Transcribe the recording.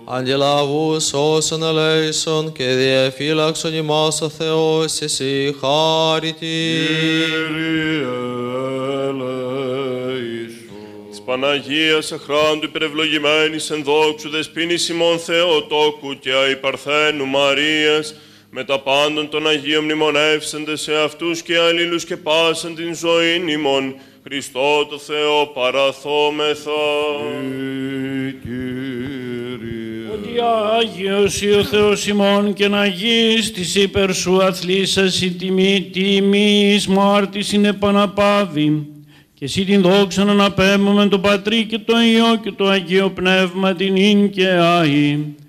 Αγγελάβου σώσον ελέησον και διεφύλαξον ημάς ο Θεός εσύ χάρητη. Κύριε ελέησον. Της Παναγίας εχράντου υπερευλογημένης εν δόξου δεσποίνης ημών Θεοτόκου και αϊπαρθένου Μαρίας, με τα πάντων των Αγίων μνημονεύσαντες σε αυτούς και αλλήλους και πάσαν την ζωήν ημών, Χριστό το Θεό παραθόμεθα. Ότι Άγιος ή ο Θεός ημών και να γης της υπερ σου αθλήσας η τιμή εις μάρτης είναι παναπάβη. Και εσύ την δόξα να αναπέμπουμε τον Πατρί και τον Υιό και το Αγίο Πνεύμα την ίν και άη.